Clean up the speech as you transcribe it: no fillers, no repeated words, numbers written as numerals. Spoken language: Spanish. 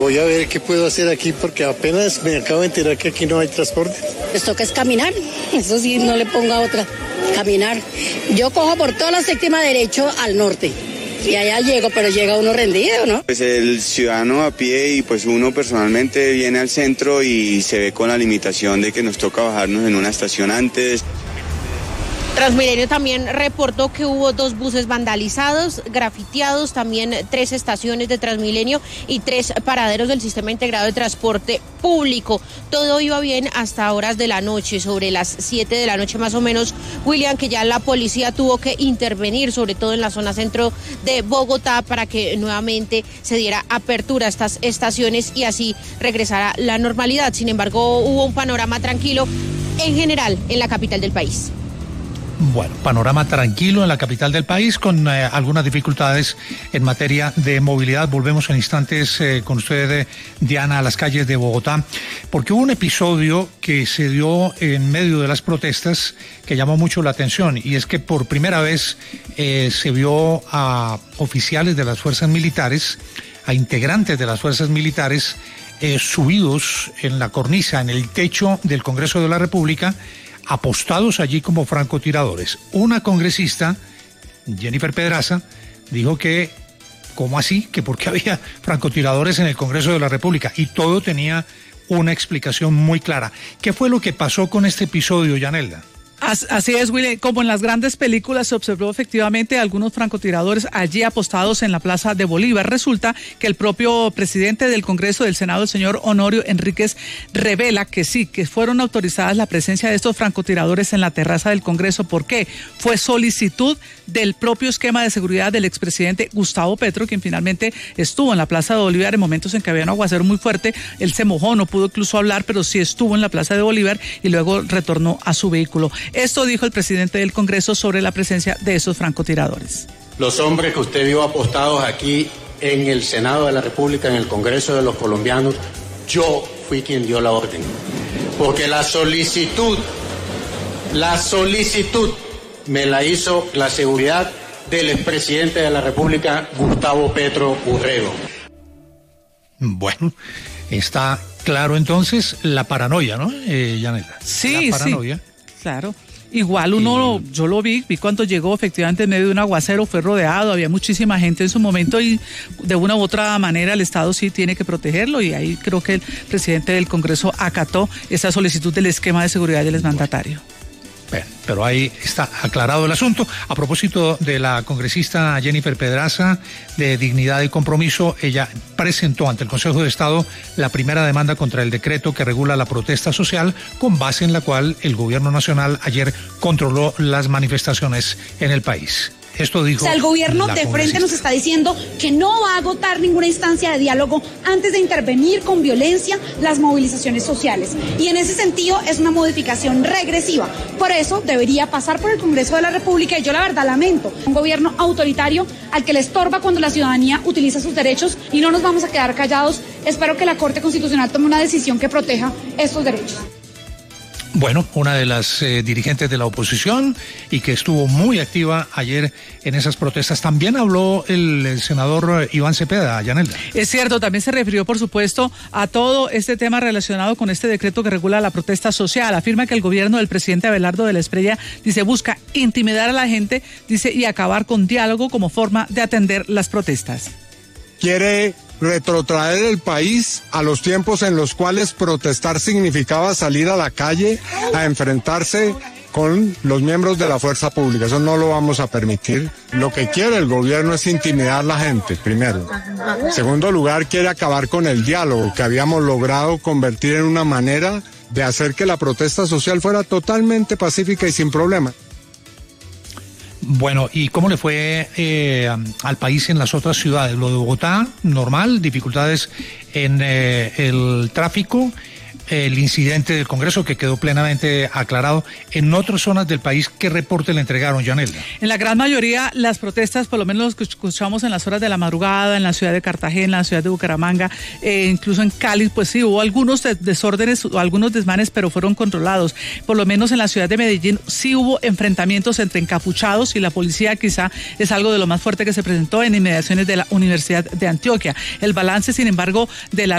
Voy a ver qué puedo hacer aquí porque apenas me acabo de enterar que aquí no hay transporte. Les toca es caminar, eso sí, no le ponga otra, caminar. Yo cojo por toda la séptima derecho al norte y allá llego, pero llega uno rendido, ¿no? Pues el ciudadano a pie y pues uno personalmente viene al centro y se ve con la limitación de que nos toca bajarnos en una estación antes. Transmilenio también reportó que hubo 2 buses vandalizados, grafiteados, también 3 estaciones de Transmilenio y 3 paraderos del Sistema Integrado de Transporte Público. Todo iba bien hasta horas de la noche, sobre las 7 de la noche más o menos, William, que ya la policía tuvo que intervenir, sobre todo en la zona centro de Bogotá, para que nuevamente se diera apertura a estas estaciones y así regresara la normalidad. Sin embargo, hubo un panorama tranquilo en general en la capital del país. Bueno, panorama tranquilo en la capital del país con algunas dificultades en materia de movilidad. Volvemos en instantes con usted, Diana, a las calles de Bogotá, porque hubo un episodio que se dio en medio de las protestas que llamó mucho la atención, y es que por primera vez se vio a oficiales de las fuerzas militares, a integrantes de las fuerzas militares subidos en la cornisa, en el techo del Congreso de la República, apostados allí como francotiradores. Una congresista, Jennifer Pedraza, dijo que, ¿cómo así? Que porque había francotiradores en el Congreso de la República, y todo tenía una explicación muy clara. ¿Qué fue lo que pasó con este episodio, Yanelda? Así es, Willy. Como en las grandes películas se observó efectivamente algunos francotiradores allí apostados en la Plaza de Bolívar. Resulta que el propio presidente del Congreso del Senado, el señor Honorio Enríquez, revela que sí, que fueron autorizadas la presencia de estos francotiradores en la terraza del Congreso. ¿Por qué? Fue solicitud del propio esquema de seguridad del expresidente Gustavo Petro, quien finalmente estuvo en la Plaza de Bolívar en momentos en que había un aguacero muy fuerte. Él se mojó, no pudo incluso hablar, pero sí estuvo en la Plaza de Bolívar y luego retornó a su vehículo. Esto dijo el presidente del Congreso sobre la presencia de esos francotiradores. Los hombres que usted vio apostados aquí en el Senado de la República, en el Congreso de los colombianos, yo fui quien dio la orden. Porque la solicitud me la hizo la seguridad del expresidente de la República, Gustavo Petro Urrego. Bueno, está claro entonces la paranoia, ¿no, Yanela? Sí, la paranoia. Sí. Claro. Igual yo lo vi cuando llegó efectivamente en medio de un aguacero, fue rodeado, había muchísima gente en su momento y de una u otra manera el Estado sí tiene que protegerlo, y ahí creo que el presidente del Congreso acató esa solicitud del esquema de seguridad del exmandatario. Bueno, pero ahí está aclarado el asunto. A propósito de la congresista Jennifer Pedraza, de Dignidad y Compromiso, ella presentó ante el Consejo de Estado la primera demanda contra el decreto que regula la protesta social, con base en la cual el gobierno nacional ayer controló las manifestaciones en el país. Esto dijo. O sea, el gobierno de frente nos está diciendo que no va a agotar ninguna instancia de diálogo antes de intervenir con violencia las movilizaciones sociales. Y en ese sentido es una modificación regresiva. Por eso debería pasar por el Congreso de la República, y yo la verdad lamento un gobierno autoritario al que le estorba cuando la ciudadanía utiliza sus derechos, y no nos vamos a quedar callados. Espero que la Corte Constitucional tome una decisión que proteja estos derechos. Bueno, una de las dirigentes de la oposición y que estuvo muy activa ayer en esas protestas. También habló el senador Iván Cepeda, Yanelda. Es cierto, también se refirió, por supuesto, a todo este tema relacionado con este decreto que regula la protesta social. Afirma que el gobierno del presidente Abelardo de la Espriella, dice, busca intimidar a la gente, dice, y acabar con diálogo como forma de atender las protestas. Quiere retrotraer el país a los tiempos en los cuales protestar significaba salir a la calle a enfrentarse con los miembros de la fuerza pública. Eso no lo vamos a permitir. Lo que quiere el gobierno es intimidar a la gente, primero. En segundo lugar, quiere acabar con el diálogo que habíamos logrado convertir en una manera de hacer que la protesta social fuera totalmente pacífica y sin problema. Bueno, ¿y cómo le fue al país en las otras ciudades? Lo de Bogotá, normal, dificultades en el tráfico. el incidente del Congreso, que quedó plenamente aclarado. En otras zonas del país, ¿qué reporte le entregaron, Yanelda? En la gran mayoría, las protestas, por lo menos los que escuchamos en las horas de la madrugada, en la ciudad de Cartagena, en la ciudad de Bucaramanga, incluso en Cali, pues sí, hubo algunos desórdenes o algunos desmanes, pero fueron controlados. Por lo menos en la ciudad de Medellín sí hubo enfrentamientos entre encapuchados y la policía, quizá es algo de lo más fuerte que se presentó en inmediaciones de la Universidad de Antioquia. El balance, sin embargo, de la